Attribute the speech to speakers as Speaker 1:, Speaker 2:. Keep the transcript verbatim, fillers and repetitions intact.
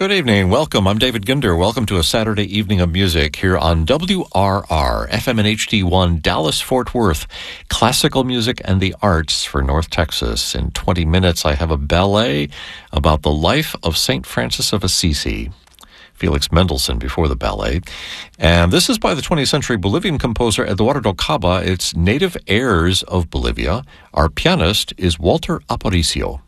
Speaker 1: Good evening. Welcome. I'm David Ginder. Welcome to a Saturday evening of music here on W R R, F M and H D one, Dallas-Fort Worth. Classical music and the arts for North Texas. In twenty minutes, I have a ballet about the life of Saint Francis of Assisi. Felix Mendelssohn before the ballet. And this is by the twentieth century Bolivian composer Eduardo Caba. It's Native Airs of Bolivia. Our pianist is Walter Aparicio.